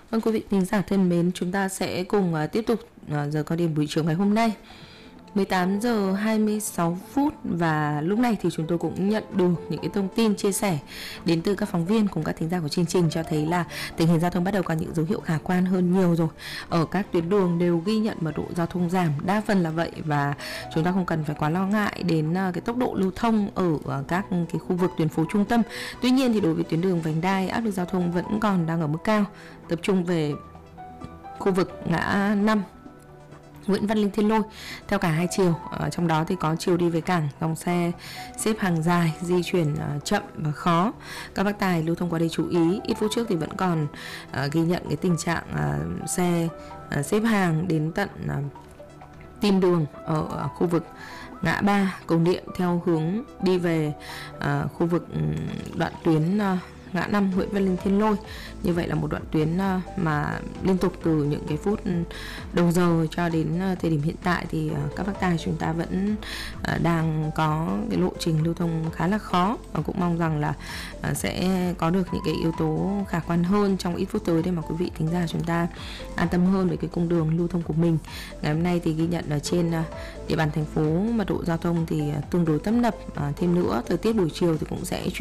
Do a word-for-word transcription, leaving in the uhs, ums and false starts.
Vâng, quý vị thính giả thân mến, chúng ta sẽ cùng uh, tiếp tục uh, giờ cao điểm buổi chiều ngày hôm nay. mười tám giờ hai mươi sáu phút và lúc này thì chúng tôi cũng nhận được những cái thông tin chia sẻ đến từ các phóng viên cùng các thính giả của chương trình, cho thấy là tình hình giao thông bắt đầu có những dấu hiệu khả quan hơn nhiều rồi. Ở các tuyến đường đều ghi nhận mật độ giao thông giảm, đa phần là vậy, và chúng ta không cần phải quá lo ngại đến cái tốc độ lưu thông ở các cái khu vực tuyến phố trung tâm. Tuy nhiên thì đối với tuyến đường vành đai, áp lực giao thông vẫn còn đang ở mức cao, tập trung về khu vực ngã năm Nguyễn Văn Linh Thiên Lôi theo cả hai chiều. Ở trong đó thì có chiều đi về cảng, dòng xe xếp hàng dài, di chuyển uh, chậm và khó. Các bác tài lưu thông qua đây chú ý. Ít phút trước thì vẫn còn uh, ghi nhận cái tình trạng uh, xe uh, xếp hàng đến tận uh, tim đường ở uh, khu vực ngã ba Cầu Niệm theo hướng đi về uh, khu vực um, đoạn tuyến uh, ngã năm Nguyễn Văn Linh Thiên Lôi. Như vậy là một đoạn tuyến mà liên tục từ những cái phút đầu giờ cho đến thời điểm hiện tại thì các bác tài chúng ta vẫn đang có cái lộ trình lưu thông khá là khó, và cũng mong rằng là sẽ có được những cái yếu tố khả quan hơn trong ít phút tới để mà quý vị thính giả chúng ta an tâm hơn với cái cung đường lưu thông của mình. Ngày hôm nay thì ghi nhận ở trên địa bàn thành phố mật độ giao thông thì tương đối tấp nập. À, thêm nữa thời tiết buổi chiều thì cũng sẽ